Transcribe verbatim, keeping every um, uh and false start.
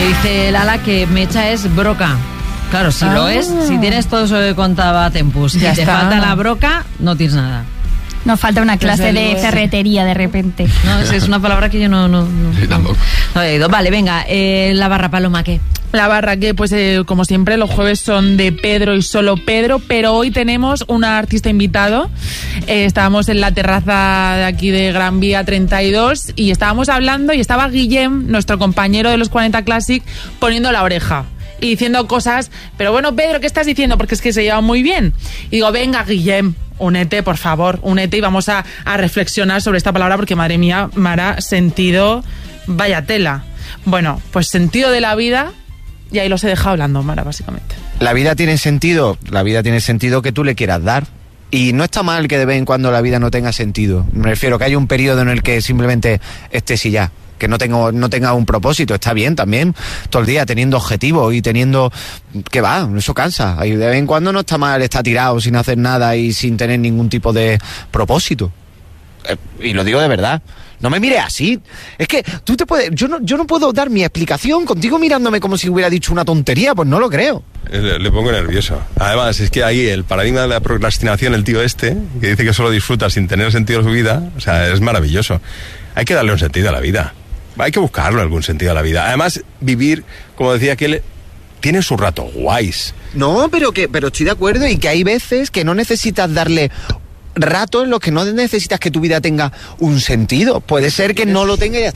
dice Lala que mecha es broca. Claro, si ah. lo es, si tienes todo eso que contaba Tempus y te está. falta la broca, no tienes nada. Nos falta una clase de ferretería de repente. No, es una palabra que yo no... no, no sí, tampoco. No, no he ido. Vale, venga, eh, la barra Paloma, ¿qué? La barra que, pues eh, como siempre, los jueves son de Pedro y solo Pedro, pero hoy tenemos un artista invitado. Eh, estábamos en la terraza de aquí de Gran Vía treinta y dos y estábamos hablando y estaba Guillem, nuestro compañero de los cuarenta Classic, poniendo la oreja y diciendo cosas. Pero bueno, Pedro, ¿qué estás diciendo? Porque es que se lleva muy bien. Y digo, venga, Guillem, únete, por favor, únete y vamos a, a reflexionar sobre esta palabra porque, madre mía, Mara, sentido, vaya tela. Bueno, pues sentido de la vida... Y ahí los he dejado hablando, Mara, básicamente. La vida tiene sentido, la vida tiene sentido que tú le quieras dar. Y no está mal que de vez en cuando la vida no tenga sentido. Me refiero que haya un periodo en el que simplemente estés y ya. Que no tenga, no tenga un propósito, está bien también. Todo el día teniendo objetivos y teniendo... ¿Qué va? Eso cansa. Y de vez en cuando no está mal estar tirado sin hacer nada y sin tener ningún tipo de propósito. Y lo digo de verdad. No me mires así. Es que tú te puedes... Yo no, yo no puedo dar mi explicación contigo mirándome como si hubiera dicho una tontería. Pues no lo creo. Le, le pongo nervioso. Además, es que ahí el paradigma de la procrastinación, el tío este, que dice que solo disfruta sin tener sentido en su vida, o sea, es maravilloso. Hay que darle un sentido a la vida. Hay que buscarlo algún sentido a la vida. Además, vivir, como decía aquel, tiene su rato guays. No, pero que pero estoy de acuerdo y que hay veces que no necesitas darle... ratos en los que no necesitas que tu vida tenga un sentido. Puede ser que no lo tenga y ya está.